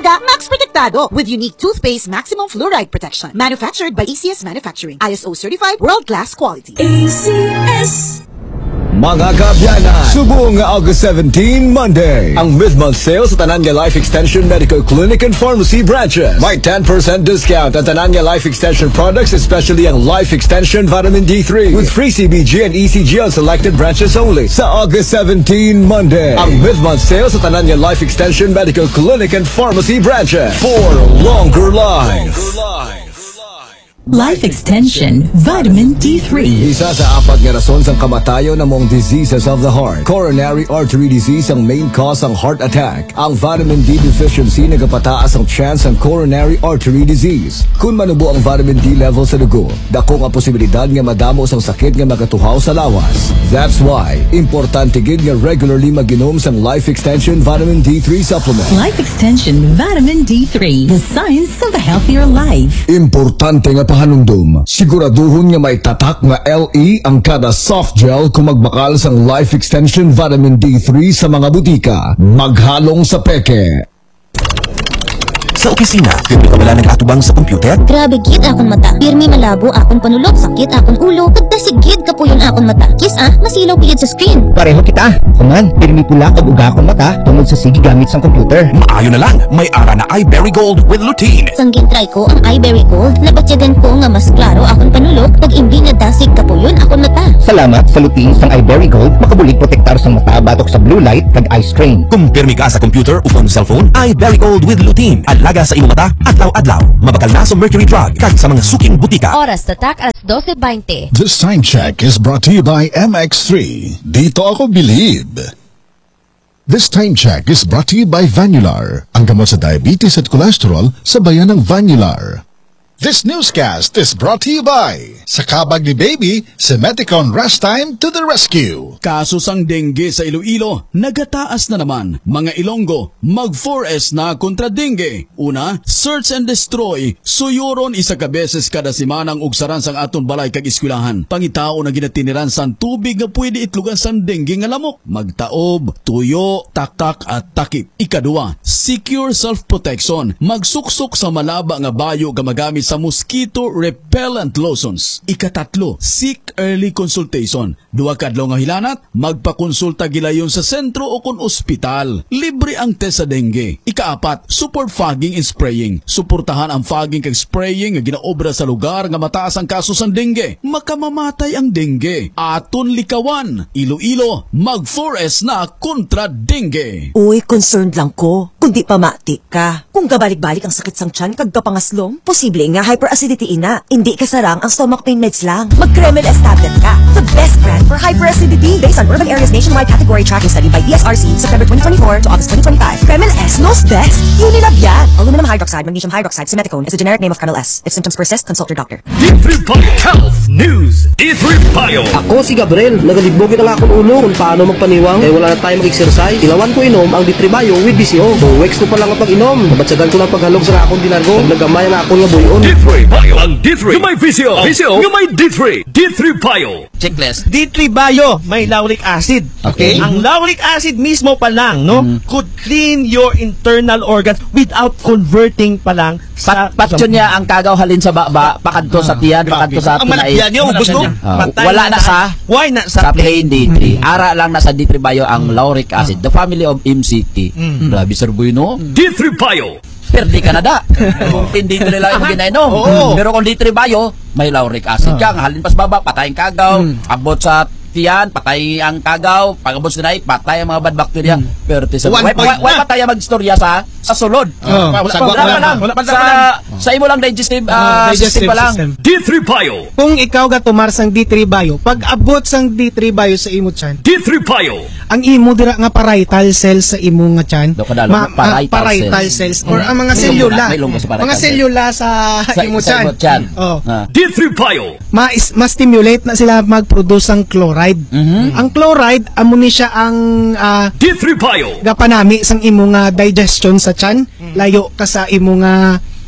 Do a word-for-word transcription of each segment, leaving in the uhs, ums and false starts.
Talaga Max Protektado with unique toothpaste maximum fluoride protection. Manufactured by A C S Manufacturing. I S O certified world-class quality. A C S. Mga kabyanan, subong nga August seventeenth, Monday, ang mid-month sale sa Tananya Life Extension Medical Clinic and Pharmacy branches. May ten percent discount at Tananya Life Extension products, especially ang Life Extension Vitamin D three with free C B G and E C G on selected branches only. Sa August seventeenth, Monday, ang mid-month sale sa Tananya Life Extension Medical Clinic and Pharmacy branches for longer life. Life Extension Vitamin D three. Isa sa apat nga rason sang kamatayon namong diseases of the heart. Coronary artery disease ang main cause ng heart attack. Ang vitamin D deficiency nagapataas ang chance ng coronary artery disease. Kung manubo ang vitamin D level sa dugo, dako nga posibilidad nga madamo sang sakit nga magatuhaw sa lawas. That's why importante gid nga regularly mag-inom sang Life Extension Vitamin D three supplement. Life Extension Vitamin D three, the science of a healthier life. Importante nga hanundom, siguraduhon nga may tatak nga L E ang kada soft gel kung magbakal sang Life Extension Vitamin D three sa mga butika. Maghalong sa peke. Sa opisina, pirmi ka wala nag-atubang sa computer? Grabe gid akong mata. Pirmi malabo akong panulog, sakit akong ulo. Pagdasigid ka po yun akong mata. Kis ah, masilaw gid sa screen. Pareho kita. Kuman, pirmi pula kag uga akong mata tungod sa sige gamit sang computer. Maayo na lang, may ara na iBerry Gold with lutein. Sangging try ko ang iBerry Gold. Nabatyagan ko nga mas klaro akong panulog. Pag-imbi nga dasig ka po yun akong mata. Salamat sa lutein sang iBerry Gold, makabulig protektar sang mata batok sa blue light kag eye strain. Kung pirmi ka sa computer o phone cellphone, iBerry Gold with lutein. Alaga sa imong mata, adlaw-adlaw. Mabakal na sa Mercury Drug kag sa mga suking butika. Oras tatak alas twelve twenty. This time check is brought to you by M X three. Dito ako believe. This time check is brought to you by Vanular, ang gamot sa diabetes at cholesterol sa bayan ng Vanular. This newscast is brought to you by sa kabag ni Baby, si Meticon Rest Time to the rescue. Kaso sang dengue sa Iloilo, nagataas na naman. Mga Ilonggo, mag four S na kontra dengue. Una, search and destroy. Suyuron isa ka beses kada simanang ugsaran sang aton balay kag eskwelahan. Pangitao na ginatiniran sang tubig nga pwede itlugan sang dengue nga lamok. Magtaob, tuyo, taktak at takip. Ikadua, secure self-protection. Magsuksok sa malaba nga bayo nga magamit sa mosquito repellent lotions. Ikatatlo, seek early consultation. Duwa kadlaw nga hilanat, magpakonsulta gilayon sa sentro o kon ospital. Libre ang test sa dengue. Ikaapat, support fogging and spraying. Suportahan ang fogging kag spraying nga ginaobra sa lugar nga mataas ang kaso sa dengue. Makamamatay ang dengue. Aton likawan. Iloilo, mag four S na kontra dengue. Uy, concerned lang ko. Kundi pamati ka. Kung gabalik-balik ang sakit sang tiyan kag kapangaslom, posible nga hyperacidity ina. Hindi kasarang ang stomach pain meds lang. Mag-Kremel S tablet ka. The best brand for hyperacidity based on Urban Areas Nationwide Category Tracking Study by E S R C September twenty twenty-four to August twenty twenty-five. Kremel S knows best. Unilab yan. Aluminum hydroxide, magnesium hydroxide, simeticone is the generic name of Kremel S. If symptoms persist, consult your doctor. D three Bio Health News. D three Bio. Ako si Gabriel. Nagalibog na akong ulo kung paano magpaniwang. Eh wala na tayo mag-exercise. Ilawan ko inom ang D three Bio with B C O. So weeks ko pa lang ang pag-inom. Nabatsagan ko lang paghalog sa akong dinargo. Nagamay na ako nga buyon. D three Bio. Ang D three. Yung may V C O. V C O. Yung may D three. D three Bio. Checklist. D three Bio. May lauric acid. Okay. Ang lauric acid mismo pa lang, no, mm. could clean your internal organs without converting pa lang sa... Patyon niya ang kagaw halin sa baba, pakadto sa tiyan, pakadto sa ang pinay. Ang yung gusto. Uh, wala na sa... Why na sa, sa plain D three. Ara lang na sa D three Bio ang lauric acid. The family of M C T. Mm. Grabe, Sir Boy, no? D three Bio. Perdi ka na da. Kung hindi ko nila yung ginainom. Pero kung D three Bio, may lauric acid ka. Halin pas baba, patay ang kagaw. Mm. Abot sa tiyan, patay ang kagaw. Pag-abot sa naik, patay ang mga bad bacteria. Mm. Pero sa wala patay mag-istorya sa sa sulod. Oh, wala sa, pa lang. Wala pa sa, sa imo lang digestive, uh, uh, digestive system pa lang. System. D three Bio. Kung ikaw ga tumar sang D three Bio, pag abot sang D three Bio sa imo tiyan, D three Bio. ang imo dira nga parietal cells sa imo nga tiyan, ma, parietal, parietal cells, cells or ang mga selula, mga selula sa, sa imo tiyan. Oh. Ah. D three Bio. Ma, ma stimulate na sila mag-produce ang chloride. Mm-hmm. Ang chloride amo ni siya ang uh, D three Bio. Gapanami sang imo nga digestion sa tiyan. Mm-hmm. Layo ka sa imo nga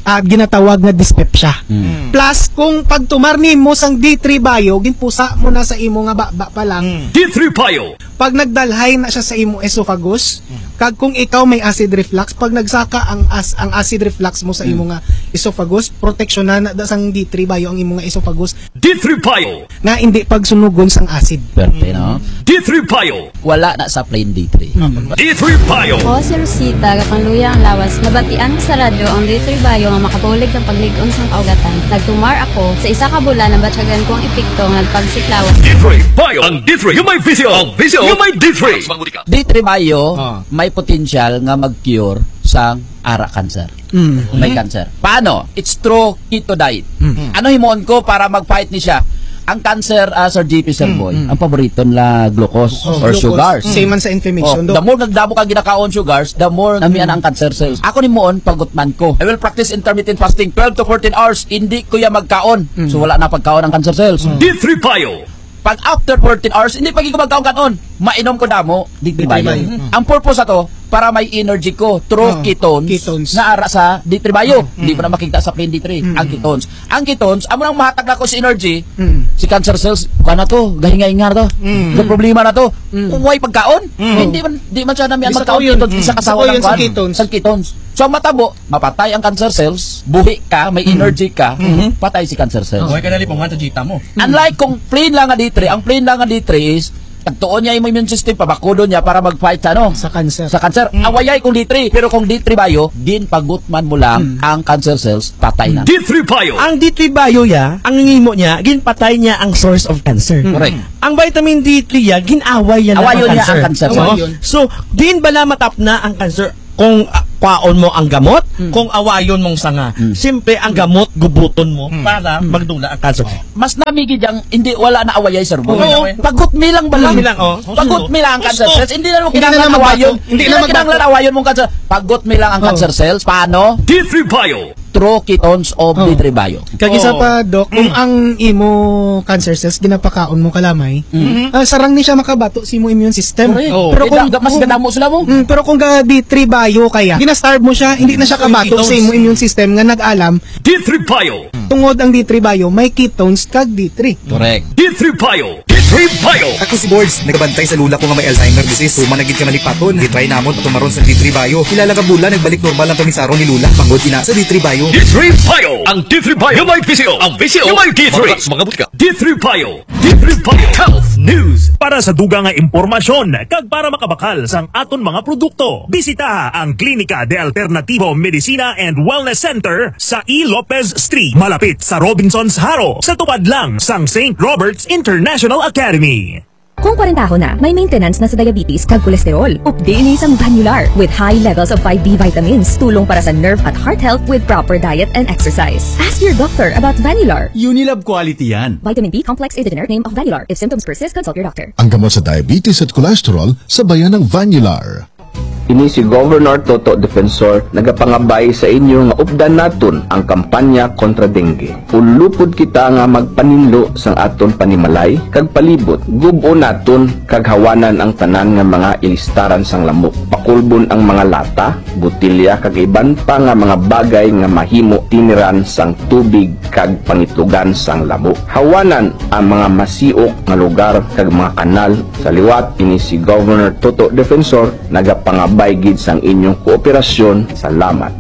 at ginatawag nga dyspepsia. Mm. Plus kung pagtumarni mo sang D three bio ginpusa mo na sa imo nga baba pa lang. D three bio. Pag nagdalhay na siya sa imo esophagus, kag kung ikaw may acid reflux, pag nagsaka ang as ang acid reflux mo sa imo nga esophagus, proteksyonan na sang D three bio ang imo nga esophagus. D three bio. Nga hindi pagsunugon sang acid. Perfect, no? D three bio. Wala na sa plain D three. D three bio. O si Rosita, kapangluya ang lawas. Nabatian ko sa radyo ang D three bio nga makabulig ng pagligon sa kaugatan. Nagtumar ako sa isa ka bulan na batyagan ko ang epekto ng pagsiklawas. D three bio. Ang D three, yung may visio. Ang visio, yung may D three. D three bio, may potential nga mag-cure sa ara cancer. Mm. May cancer. Paano? It's through keto diet. Mm. Ano himon ko para mag-fight ni siya? Ang cancer, uh, Sir G P Sir Boy, mm. ang paborito nila glucose oh, or glucose. sugars. Mm. Same man sa inflammation. Oh, the more nagdamo ka ginakaon sugars, the more mm. namian ang cancer cells. Ako ni moon, pagutman ko. I will practice intermittent fasting twelve to fourteen hours. Hindi ko ya magkaon. Mm. So wala na pagkaon ang cancer cells. Mm. D three bio. Pag after fourteen hours, hindi pag ikaw magkaon-kaon. Mainom ko damo, D three bio. Mm. Ang purpose ato, para may energy ko through oh, ketones, ketones na ara sa D three bio. Hindi mm. mo na makita sa plain D three. Mm. Ang ketones. Ang ketones, amo nang mahatag na ko si energy, mm. si cancer cells, kana to, gahinga-hinga na to. Mm. Yung problema na to. Mm. Kung may pagkaon, mm. hindi man di man siya namin magkaon ketones, isa kasawa ng kwan. Ketones. Sa ketones. So ang matabo, mapatay ang cancer cells, buhi ka, may mm. energy ka, mm-hmm. patay si cancer cells. Huwag ka na lipong sa jita mo. Mm. Unlike kung plain lang nga D three, ang plain lang nga D three is tagtuon niya yung immune system, pabakudo niya para mag-fight sa ano? Sa cancer. Sa cancer. Mm. Awayay kung D three. Pero kung D three bio, din pagutman mo lang mm. ang cancer cells, patay na. D three bio. Ang D three bio ya, ang ngimo niya, ginpatay niya ang source of cancer. Mm. Correct. Ang vitamin D three ya, ginaway yan Awayon ang niya cancer. ang cancer. So, so din bala matap na ang cancer kung uh, kwaon mo ang gamot, mm. kung awayon mong sanga. Mm. Siyempre, ang gamot, gubuton mo mm. para mm. magdula ang cancer. Oh. Mas namigid ang, hindi, wala na awayay, sir. Oh, oh. Pagot mi lang ba lang? Lang, oh. Pagot mi lang ang cancer oh. cells. Hindi na mo kinanglan awayon. Hindi na kinanglan awayon mong cancer. Pagot mi lang ang oh. cancer cells. Paano? D three bio. Through ketones of oh. D three bio. Kagisa oh. pa, Doc, kung mm. ang imo cancer cells, ginapakaon mo kalamay, mm-hmm. uh, sarang ni siya makabato si mo immune system. Oh. Pero kung, mas gadamo sila mo. Mm, pero kung ga D three bio kaya, ginastarve mo siya, hindi na siya kabato sa imo immune system nga nag-alam. D three bio. Tungod ang D three bio, may ketones kag D three. Correct. D three bio. D three bio. Ako si Boards, nagabantay sa lula ko nga may Alzheimer disease. Kung managid ka malikpaton, gitry namon patumaron sa D three bio. Kilala ka bula, nagbalik normal ang kamisaron ni Lula. Pangod ina sa D three bio. D three bio. Ang D three bio may visio. Ang visio may D three. Mga butika. D three bio. D three bio. Health News. Para sa duga nga impormasyon, kag para makabakal sang aton mga produkto, bisita ang Klinika de Alternativo Medicina and Wellness Center sa E. Lopez Street, malapit sa Robinson's Haro, sa tupad lang sang Saint Robert's International Academy. Kung kwarentaho na, may maintenance na sa diabetes kag kolesterol. Updating isang Vanular with high levels of five B vitamins, tulong para sa nerve at heart health with proper diet and exercise. Ask your doctor about Vanular. Unilab quality yan. Vitamin B complex is the generic name of Vanular. If symptoms persist, consult your doctor. Ang gamot sa diabetes at kolesterol sa bayan ng Vanular. Ini si Governor Toto Defensor nagapangabay sa inyo nga updan naton ang kampanya kontra dengue. Ulupod kita nga magpaninlo sang aton panimalay kag palibot. Gubo naton kag hawanan ang tanan nga mga ilistaran sang lamok. Pakulbon ang mga lata, butilya kag iban pa nga mga bagay nga mahimo tiniran sang tubig kag pangitlugan sang lamok. Hawanan ang mga masiok nga lugar kag mga kanal sa liwat. Ini si Governor Toto Defensor nagapangabay baygid sang inyong kooperasyon. Salamat.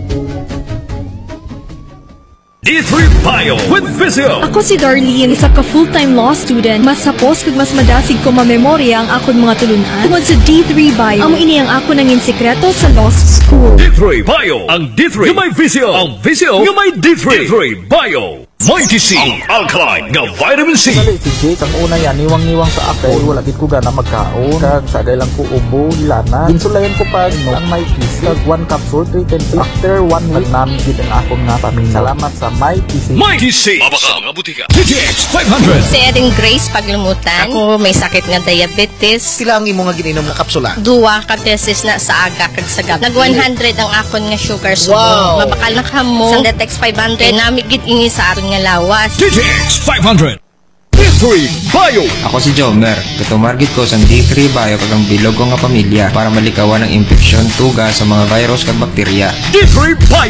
D three bio with Visio. Ako si Darlene, isa ka full-time law student. Mas sapos kag mas madasig ko mamemorya ang akon mga tulunan. Tungod sa D three bio, amo ini ang ako nangin sekreto sa law school. D three bio. Ang D three yung may Visio. Ang Visio yung may D three. D three bio. Mighty C, ang alkaline nga vitamin C. Dali si Jake, ang una yan, niwang-niwang sa akin. Wala gid ko gana magkaon. Kag sagay lang ko ubo, lana. Insulayan ko pa no, ang Mighty C. Kag one capsule, three ten days. After one week, namin gid ang akong nga paminal. Salamat sa Mighty C. Mighty C. Mabaka mga butika. T T X five hundred. Si Edin Grace paglumutan. Ako may sakit nga diabetes. Sila ang imo nga gininom nga kapsula. Duwa ka beses na sa aga kag sa gabi. Nag one hundred ang akon nga sugar subo. Wow. Mabakal na kamo. Sang Detex five hundred. Nami gid ini sa aron nga lawas. T T X five hundred. D three bio. Ako si Jomer. Katumargit ko sa D three bio kag ang bilog ko nga pamilya para malikawan ang infeksyon tuga sa mga virus kag bakterya. D three bio.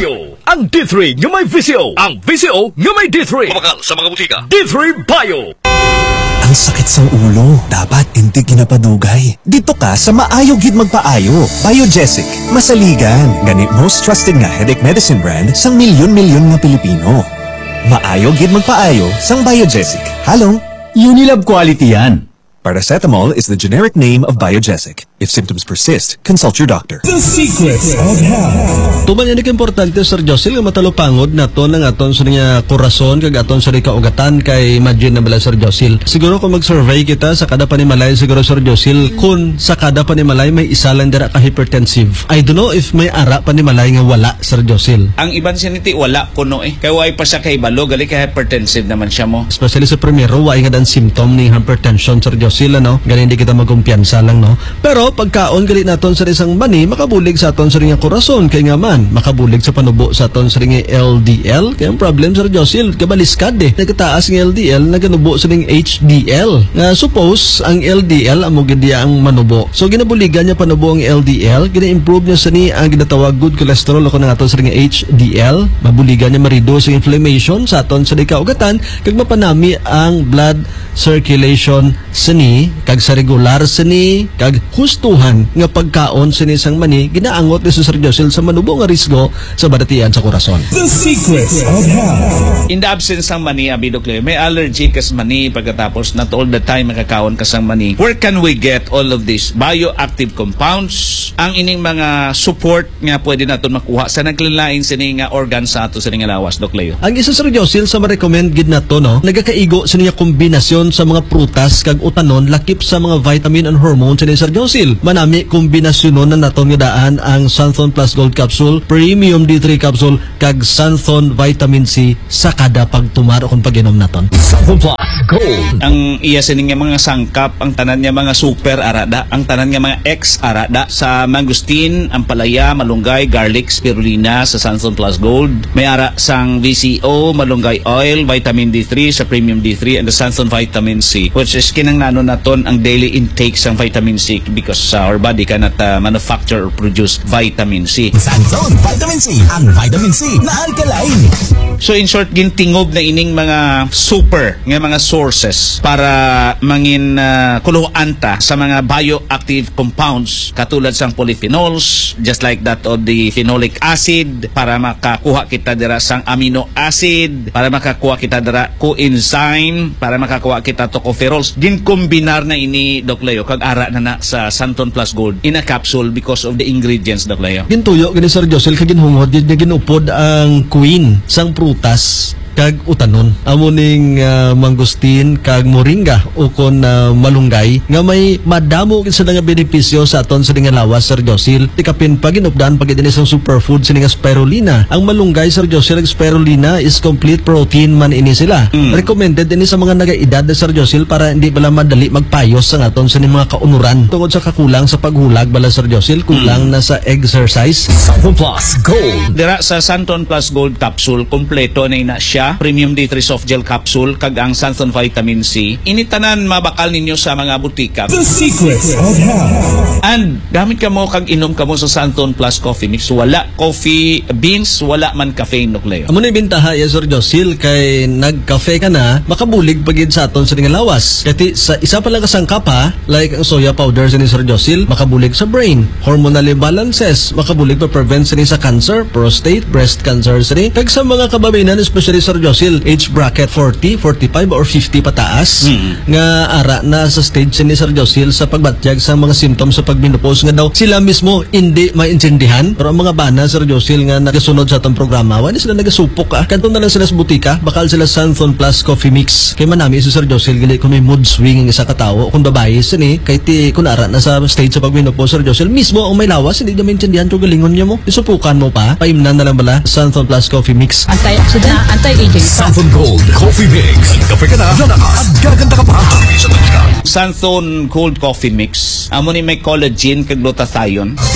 Ang D three nga may V C O. Ang V C O nga may D three. Mabakal sa mga butika. D three Bio. Ang sakit sa ulo, dapat hindi ginapadugay. Dito ka sa maayo gid magpaayo. Biogesic, masaligan. Gani most trusted nga headache medicine brand sang milyon-milyon nga Pilipino. Maayo gid magpaayo sang Biogesic. Halong Unilab quality yan. Paracetamol is the generic name of Biogesic. If symptoms persist, consult your doctor. The secrets of health. Tuman yan importante, Sir Josil, nga matalupangod na to ng aton sa nga kurason, kag aton sa kaugatan kay imagine na bala, Sir Josil. Siguro kung mag-survey kita sa kada panimalay, siguro, Sir Josil, kung sa kada panimalay may isa lang dira ka-hypertensive. I don't know if may ara panimalay nga wala, Sir Josil. Ang iban siya niti, wala kuno eh. Kaya why pa siya kay balo, gali kay hypertensive naman siya mo. Especially sa primero, why nga dan symptom ni hypertension, Sir Josil, ano? Ganun hindi kita magkumpiyansa lang, no? Pero pagkaon gali naton sa isang mani, makabulig sa aton sa ring kurason, kay nga man makabulig sa panubo sa aton sa ring L D L. Kaya ang problem, Sir Josil, kabaliskad eh. Nagkataas ng L D L, naganubo sa ring H D L. Nga suppose ang L D L amo gid ang manubo. So ginabuligan niya panubo ang L D L, gina-improve niya sa ni ang ginatawag good cholesterol ako ng aton sa ring H D L. Mabuligan niya ma-reduce ang inflammation sa aton sa kaugatan, kag mapanami ang blood circulation sa ni, kag sa regular sa ni, kag hustuhan nga pagkaon sa isang mani, ginaangot ni Sir Josil sa manubo nga risgo sa badatian sa kurason. The secrets of health. In the absence ng mani, Abidok Leo, may allergy kas mani pagkatapos not all the time makakaon kas ang mani. Where can we get all of these bioactive compounds? Ang ining mga support nga pwede natin makuha sa naglain sa nga organ sa ato sa nga lawas, Dok Leo. Ang isa, Sir Josil, sa ma-recommend gid nato, no, nagakaigo sa niya kombinasyon sa mga prutas kag utanon lakip sa mga vitamin and hormones ni Sir Josil. Manami kombinasyonon na naton nga daan ang Santhon Plus Gold Capsule, Premium D three Capsule kag Santhon Vitamin C sa kada pagtumar kung pag-inom naton. Santhon Plus Gold. Ang iya sining nga mga sangkap, ang tanan nga mga super arada, ang tanan nga mga X arada sa mangustin, ampalaya, malunggay, garlic, spirulina sa Santhon Plus Gold. May ara sang V C O, malunggay oil, vitamin D three sa Premium D three and the Santhon Vitamin C, which is kinang nano naton ang daily intake sang vitamin C because uh, our body cannot uh, manufacture or produce vitamin C. Santhon Vitamin C, ang vitamin C na alkaline. So in short, gintingob na ining mga super nga mga sources para mangin uh, kuluan ta sa mga bioactive compounds katulad sang polyphenols, just like that of the phenolic acid, para makakuha kita dira sang amino acid, para makakuha kita dira coenzyme, para makakuha kita tocopherols. Ginkombinar na ini, Doc Leo, kag ara na na sa Santhon Plus Gold in a capsule because of the ingredients, Doc Leo. Gintuyo gini, Sir Josil, kag ginhungod gid ginupod ang queen sang prutas kag utanon. Amo ning uh, mangustin kag moringa o kon uh, malunggay nga may madamo sa nga benepisyo sa aton sa nga lawas, Sir Josil. Tikapin pa ginupdan pag din isang superfood sa nga spirulina. Ang malunggay, Sir Josil, spirulina is complete protein man ini sila. Mm. Recommended din sa mga nagaedad na, Sir Josil, para hindi bala madali magpayos sa aton sa mga kaunuran tungod sa kakulang sa paghulag bala, Sir Josil, kulang mm. na sa exercise. Santhon Plus Gold. Dira sa Santhon Plus Gold capsule, kompleto na ina siya. Premium D three soft gel capsule kag ang Santhon Vitamin C. Initanan mabakal ninyo sa mga butika. The secrets of health. And gamit ka mo kag inom ka mo sa Santhon Plus Coffee Mix. Wala coffee beans, wala man caffeine, Nukleo. Amo ni bintaha ya, Sir Josil, kay nag-cafe ka na, makabulig pagid sa aton sa nga lawas. Kati sa isa pa lang kasangkap ha, like ang soya powder sa ni Sir Josil, makabulig sa brain, hormonal imbalances, makabulig pa prevent sa ni sa cancer, prostate, breast cancer sa ni. Kag sa mga kababayanan, especially Sir Josil, age bracket forty, forty-five or fifty pataas, mm. nga ara na sa stage ni Sir Josil sa pagbatyag sa mga symptoms sa pagmenopause nga daw sila mismo hindi maintindihan. Pero ang mga bana, Sir Josil, nga nagasunod sa atong programa, wala sila nagasupok ah. Kanto na lang sila sa butika, bakal sila Santhon Plus Coffee Mix. Kay manami si Sir Josil, gali kung may mood swing ang isa katawo, kung babae sini, kay ti kung ara na sa stage sa pagmenopause, Sir Josil, mismo ang may lawas, hindi niya maintindihan kung galingon niya mo. Isupukan mo pa, paimnan na lang bala Santhon Plus Coffee Mix. Antioxidant, anti-aging. Santhon Gold Coffee Mix. Kape ka na, lalakas, at gaganda ka pa. Sa Santhon Gold Coffee Mix. Amo ni may collagen kag glutathione. Premium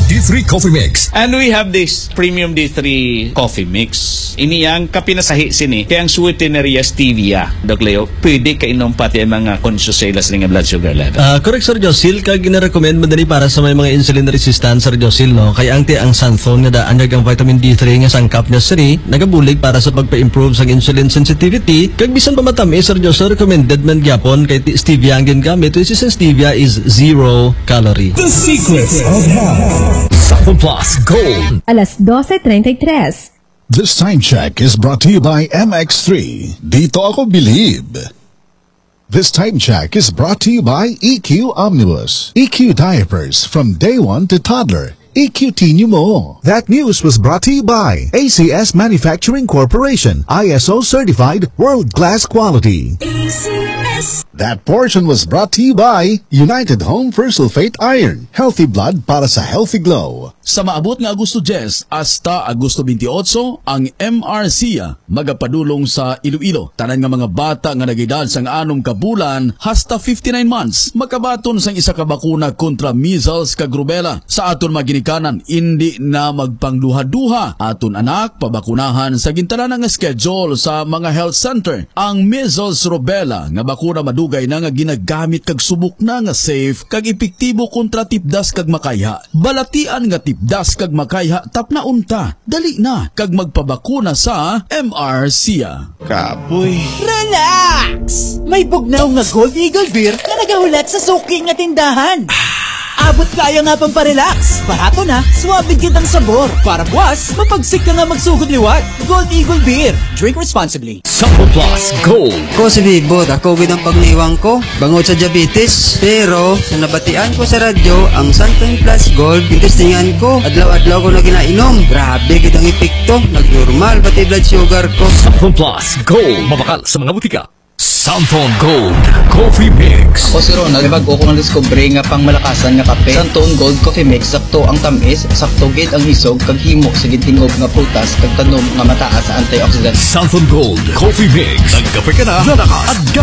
D three Coffee Mix. And we have this premium D three coffee mix. Ini ang kapinasahi sini. Kaya ang sweeteneria stevia. Dok Leo, pwede kainom pati ang mga conscious sales ng blood sugar level. Ah, correct Sir Josil, kag gina-recommend mo dali para sa may mga insulin resistant Sir Josil, no? Kaya ang ti ang Santhone nga daan ang vitamin D three nga sangkap niya siri, nagabulig para sa pagpa-improve sa insulin sensitivity. Kag bisan pa matami Sir Josil, recommended man gyapon kay ti stevia ang gingamit, which is stevia is zero calorie. The secrets of health. Santhone Plus Gold. Alas twelve thirty-three. This time check is brought to you by M X three. Dito ako believe. This time check is brought to you by E Q Omnibus. E Q diapers from day one to toddler. E Q Tinyo mo. That news was brought to you by A C S Manufacturing Corporation. I S O certified world-class quality. A C S. That portion was brought to you by United Home for Sulfate Iron. Healthy blood para sa healthy glow. Sa maabot nga Agosto ten hasta Agosto twenty-eight, ang M R C A magapadulong sa Iloilo. Tanan nga mga bata nga nagedad sang anom ka bulan hasta fifty-nine months makabaton sang isa ka bakuna kontra measles kag rubella. Sa aton maginikanan, hindi na magpangduha-duha. Aton anak pabakunahan sa gintanan nga schedule sa mga health center. Ang measles rubella nga bakuna madugay na nga ginagamit kag subok na nga safe kag epektibo kontra tipdas kag makaya. Balatian nga tipdas das kag makaya tap na unta. Dali na kag magpabakuna sa M R C A. Kapoy. Relax! May bugnaw nga Gold Eagle Beer na nagahulat sa suki nga tindahan. Abot kaya nga pang parelax. Barato na, suwabid kitang sabor. Para buwas, mapagsik ka nga magsugod liwat. Gold Eagle Beer. Drink responsibly. Santhone Plus Gold. Ko si Bibot, ako with ang pagniwang ko. Bangod sa diabetes. Pero, sa nabatian ko sa radyo, ang Santhone Plus Gold, intestingan ko. Adlaw-adlaw ko na ginainom. Grabe kitang epekto. Nagnormal, pati blood sugar ko. Santhone Plus Gold. Mabakal sa mga butika. Santhone Gold Coffee Mix. Ako si Ronald, bago ko na-discover nga pang malakasan nga kape. Santhone Gold Coffee Mix, sakto ang tamis, sakto gid ang hisog, kag himo sa gintingog nga prutas, kag tanom nga mataas sa antioxidant. Santhone Gold Coffee Mix. Nagkape ka na, lalakas at